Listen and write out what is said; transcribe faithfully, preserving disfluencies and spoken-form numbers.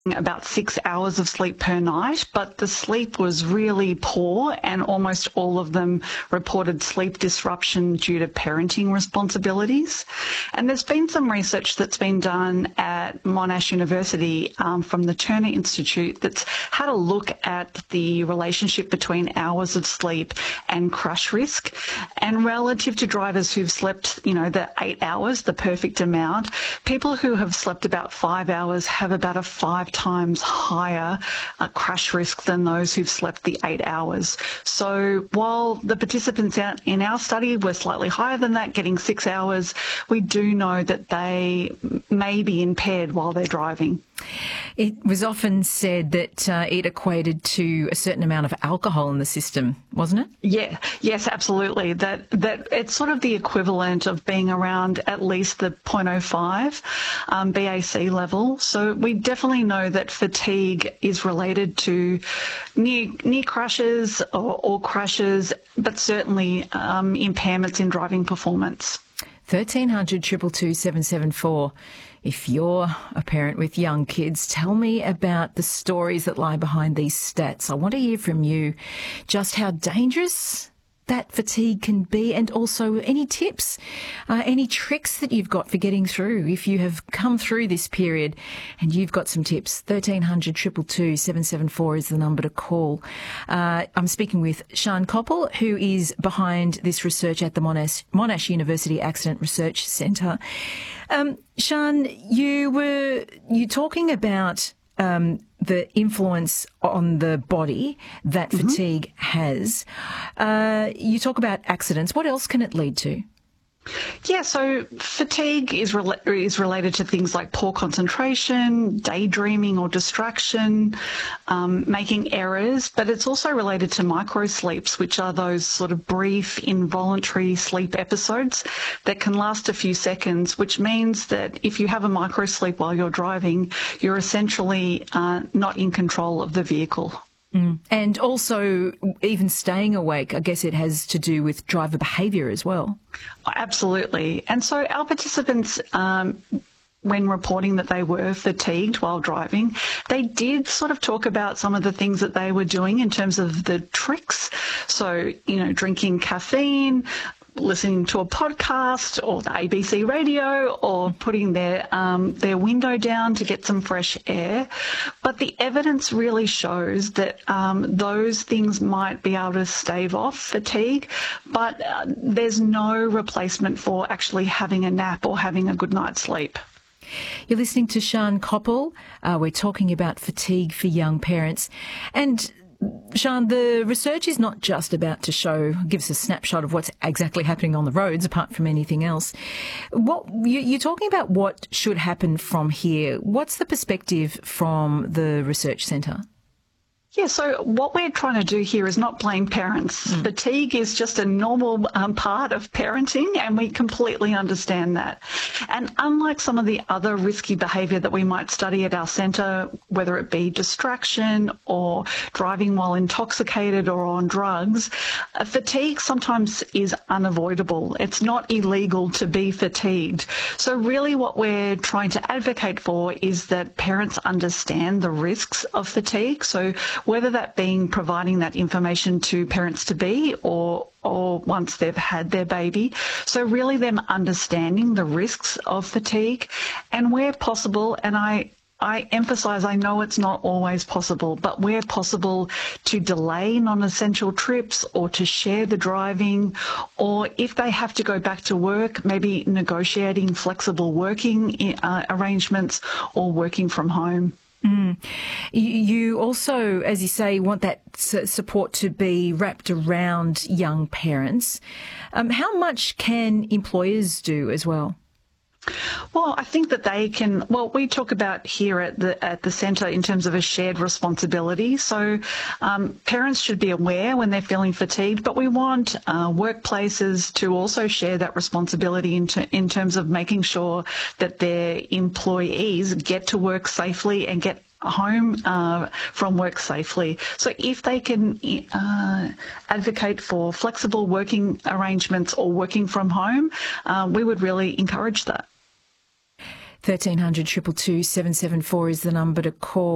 about six hours of sleep per night, but the sleep was really poor, and almost all of them reported sleep disruption due to parenting responsibilities. And there's been some research that's been done at Monash University um, from the Turner Institute that's had a look at the relationship between hours of sleep and crash risk. And relative to drivers who've slept, you know, the eight hours, the perfect amount, people who have slept about five hours have about a five times higher uh, crash risk than those who've slept the eight hours. So while the participants out in our study were slightly higher than that, getting six hours, we do know that they may be impaired while they're driving. It was often said that uh, it equated to a certain amount of alcohol in the system, wasn't it? Yeah, yes, absolutely. That that it's sort of the equivalent of being around at least the zero point zero five um, B A C level. So we definitely know that fatigue is related to near near crashes or, or crashes, but certainly um, impairments in driving performance. thirteen hundred, two two two, seven seven four. If you're a parent with young kids, tell me about the stories that lie behind these stats. I want to hear from you just how dangerous that fatigue can be, and also any tips, uh, any tricks that you've got for getting through if you have come through this period and you've got some tips. thirteen hundred, two two two, seven seven four is the number to call. Uh, I'm speaking with Sian Koppel, who is behind this research at the Monash, Monash University Accident Research Centre. Um, Sian, you were you talking about Um, the influence on the body that mm-hmm. fatigue has. Uh, you talk about accidents. What else can it lead to? Yeah, so fatigue is rela- is related to things like poor concentration, daydreaming or distraction, um, making errors, but it's also related to microsleeps, which are those sort of brief involuntary sleep episodes that can last a few seconds, which means that if you have a microsleep while you're driving, you're essentially uh, not in control of the vehicle. Mm. And also, even staying awake, I guess it has to do with driver behaviour as well. Absolutely. And so our participants, um, when reporting that they were fatigued while driving, they did sort of talk about some of the things that they were doing in terms of the tricks. So, you know, drinking caffeine, listening to a podcast or the A B C radio, or putting their um, their window down to get some fresh air. But the evidence really shows that um, those things might be able to stave off fatigue, but uh, there's no replacement for actually having a nap or having a good night's sleep. You're listening to Sian Koppel. Uh, we're talking about fatigue for young parents. And Sian, the research is not just about to show, gives a snapshot of what's exactly happening on the roads, apart from anything else. What you, you're talking about what should happen from here. What's the perspective from the research centre? Yeah, so what we're trying to do here is not blame parents. Mm. Fatigue is just a normal um, part of parenting, and we completely understand that. And unlike some of the other risky behaviour that we might study at our centre, whether it be distraction or driving while intoxicated or on drugs, uh, fatigue sometimes is unavoidable. It's not illegal to be fatigued. So really what we're trying to advocate for is that parents understand the risks of fatigue. So whether that being providing that information to parents-to-be or or once they've had their baby. So really them understanding the risks of fatigue, and where possible, and I I emphasise, I know it's not always possible, but where possible to delay non-essential trips or to share the driving, or if they have to go back to work, maybe negotiating flexible working uh, arrangements or working from home. Mm. You also, as you say, want that support to be wrapped around young parents. Um, how much can employers do as well? Well, I think that they can, well, we talk about here at the at the centre in terms of a shared responsibility. So um, parents should be aware when they're feeling fatigued, but we want uh, workplaces to also share that responsibility in, ter- in terms of making sure that their employees get to work safely and get home uh, from work safely. So if they can uh, advocate for flexible working arrangements or working from home, uh, we would really encourage that. thirteen hundred, two two two, seven seven four is the number to call.